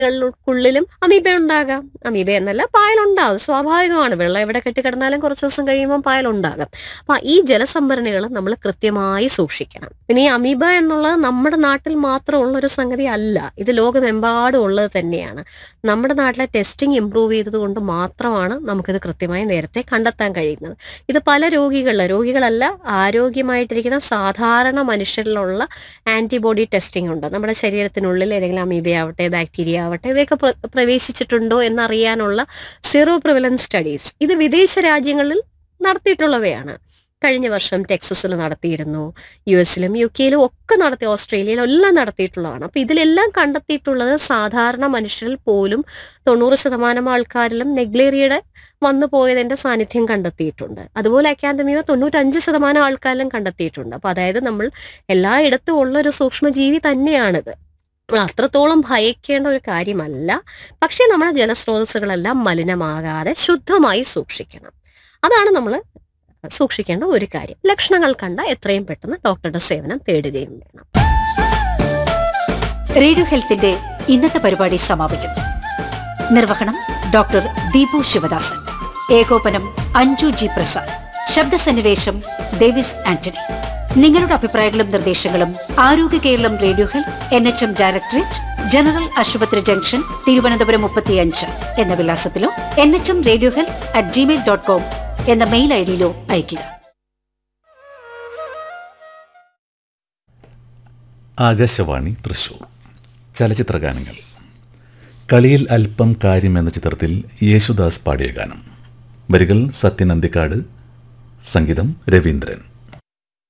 ുള്ളിലും amoeba ഉണ്ടാകാം. Amoeba എന്നല്ല, പായലുണ്ടാകും, സ്വാഭാവികമാണ്. വെള്ളം എവിടെ കെട്ടിക്കിടന്നാലും കുറച്ച് ദിവസം കഴിയുമ്പോൾ പായലുണ്ടാകാം. അപ്പൊ ഈ ജലസംഭരണികൾ നമ്മൾ കൃത്യമായി സൂക്ഷിക്കണം. പിന്നെ ഈ അമീബ എന്നുള്ളത് നമ്മുടെ നാട്ടിൽ മാത്രമുള്ള ഒരു സംഗതി അല്ല, ഇത് ലോകമെമ്പാടും ഉള്ളത് തന്നെയാണ്. നമ്മുടെ നാട്ടിലെ ടെസ്റ്റിംഗ് ഇംപ്രൂവ് ചെയ്തത് കൊണ്ട് മാത്രമാണ് നമുക്കിത് കൃത്യമായി നേരത്തെ കണ്ടെത്താൻ കഴിയുന്നത്. ഇത് പല രോഗികളല്ല, ആരോഗ്യമായിട്ടിരിക്കുന്ന സാധാരണ മനുഷ്യരിലുള്ള ആന്റിബോഡി ടെസ്റ്റിംഗ് ഉണ്ട്. നമ്മുടെ ശരീരത്തിനുള്ളിൽ ഏതെങ്കിലും അമീബയാവട്ടെ, ബാക്ടീരിയ ആവട്ടെ, ഇവയൊക്കെ പ്രവേശിച്ചിട്ടുണ്ടോ എന്നറിയാനുള്ള സീറോ പ്രിവലൻസ് സ്റ്റഡീസ് ഇത് വിദേശ രാജ്യങ്ങളിൽ നടത്തിയിട്ടുള്ളവയാണ്. കഴിഞ്ഞ വർഷം ടെക്സസിൽ നടത്തിയിരുന്നു, US-ലും UK-ലും ഒക്കെ നടത്തി, ഓസ്ട്രേലിയയിലും എല്ലാം നടത്തിയിട്ടുള്ളതാണ്. അപ്പൊ ഇതിലെല്ലാം കണ്ടെത്തിയിട്ടുള്ളത് സാധാരണ മനുഷ്യരിൽ പോലും 90% ആൾക്കാരിലും നെഗ്ലേറിയയുടെ വന്നു പോയതിന്റെ സാന്നിധ്യം കണ്ടെത്തിയിട്ടുണ്ട്. അതുപോലെ അക്കാദമിയ 95% ആൾക്കാരിലും കണ്ടെത്തിയിട്ടുണ്ട്. അപ്പൊ അതായത് നമ്മൾ എല്ലായിടത്തും ഉള്ള ഒരു സൂക്ഷ്മജീവി തന്നെയാണിത്. അത്രത്തോളം ഭയക്കേണ്ട ഒരു കാര്യമല്ല. പക്ഷേ നമ്മുടെ ജലസ്രോതസ്സുകളെല്ലാം മലിനമാകാതെ ശുദ്ധമായി സൂക്ഷിക്കണം. അതാണ് നമ്മൾ സൂക്ഷിക്കേണ്ട ഒരു കാര്യം. ലക്ഷണങ്ങൾ കണ്ട എത്രയും പെട്ടെന്ന് ഡോക്ടറുടെ സേവനം തേടുകയും വേണം. റേഡിയോ ഹെൽത്തിന്റെ ഇന്നത്തെ പരിപാടി സമാപിക്കുന്നു. നിർവഹണം ഡോക്ടർ ദീപു ശിവദാസൻ. ഏകോപനം അഞ്ജു ജി പ്രസാദ്. ശബ്ദസന്നിവേശം ഡേവിസ് ആന്റണി. നിങ്ങളുടെ അഭിപ്രായങ്ങളും നിർദ്ദേശങ്ങളും ആരോഗ്യ Keralam radio health NHM directorate, general ആശുപത്രി ജംഗ്ഷൻ, തിരുവനന്തപുരം 35 എന്ന വിലാസത്തിലോ nhmradiohealth@gmail.com എന്ന മെയിൽ ID-യിലോ അയയ്ക്കുക. ആകാശവാണി തൃശൂർ. ചലച്ചിത്രഗാനങ്ങൾ. കളിയിൽ അല്പം കാര്യം എന്ന ചിത്രത്തിൽ യേശുദാസ് പാടിയ ഗാനം. വരികൾ സത്യൻ അന്തിക്കാട്, സംഗീതം രവീന്ദ്രൻ.